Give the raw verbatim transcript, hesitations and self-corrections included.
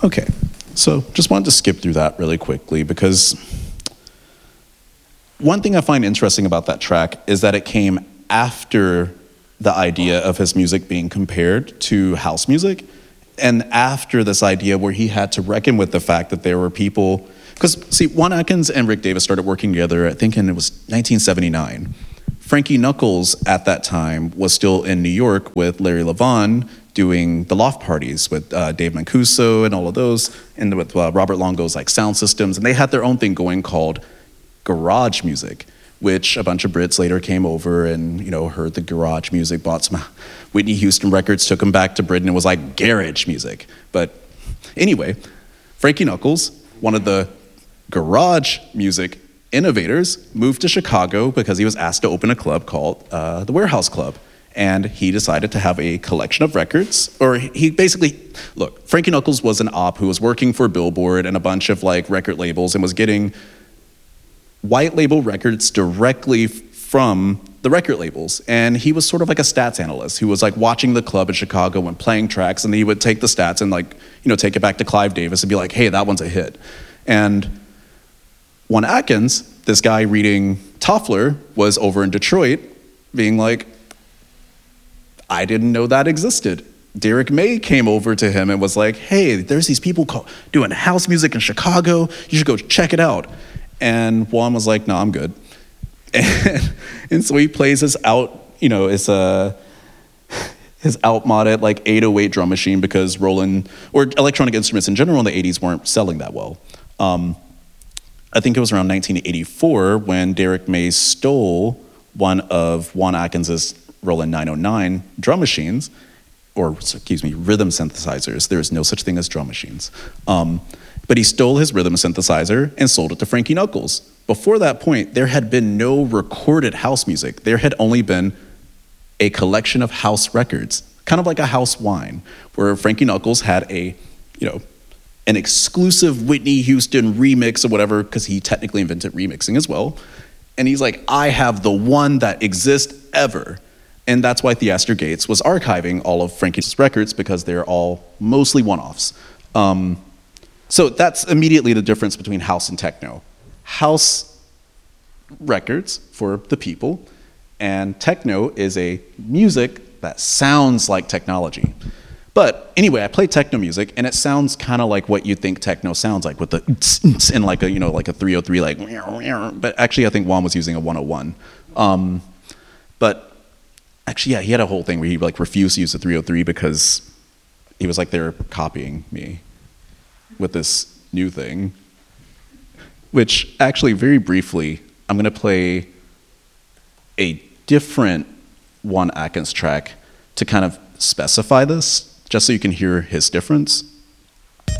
Okay, so just wanted to skip through that really quickly because one thing I find interesting about that track is that it came after the idea of his music being compared to house music, and after this idea where he had to reckon with the fact that there were people, because see, Juan Atkins and Rick Davis started working together, I think in, it was nineteen seventy-nine. Frankie Knuckles at that time was still in New York with Larry Levan doing the loft parties with uh, Dave Mancuso and all of those, and with uh, Robert Longo's like sound systems, and they had their own thing going called garage music, which a bunch of Brits later came over and, you know, heard the garage music, bought some Whitney Houston records, took them back to Britain, and was like garage music. But anyway, Frankie Knuckles, one of the garage music innovators, moved to Chicago because he was asked to open a club called uh, the Warehouse Club. And he decided to have a collection of records, or he basically, look, Frankie Knuckles was an op who was working for Billboard and a bunch of like record labels and was getting white label records directly from the record labels. And he was sort of like a stats analyst who was like watching the club in Chicago and playing tracks, and he would take the stats and like, you know, take it back to Clive Davis and be like, hey, that one's a hit. And Juan Atkins, this guy reading Toffler, was over in Detroit being like, I didn't know that existed. Derek May came over to him and was like, hey, there's these people call, doing house music in Chicago. You should go check it out. And Juan was like, no, I'm good. And, and so he plays his out, you know, it's a, his outmoded like eight oh eight drum machine because Roland, or electronic instruments in general in the eighties weren't selling that well. Um, I think it was around nineteen eighty-four when Derek May stole one of Juan Atkins's Roland nine oh nine drum machines, or excuse me, rhythm synthesizers. There is no such thing as drum machines. Um, but he stole his rhythm synthesizer and sold it to Frankie Knuckles. Before that point, there had been no recorded house music. There had only been a collection of house records, kind of like a house wine, where Frankie Knuckles had a, you know, an exclusive Whitney Houston remix or whatever, because he technically invented remixing as well. And he's like, I have the one that exists ever. And that's why Theaster Gates was archiving all of Frankie's records, because they're all mostly one-offs. Um, so that's immediately the difference between house and techno. House records for the people, and techno is a music that sounds like technology. But anyway, I play techno music, and it sounds kind of like what you think techno sounds like, with the and like a, you know, like a three oh three, like. But actually, I think Juan was using a one oh one. Um, but actually, yeah, he had a whole thing where he like refused to use the three oh three because he was like, they're copying me with this new thing. Which actually, very briefly, I'm gonna play a different Juan Atkins track to kind of specify this, just so you can hear his difference.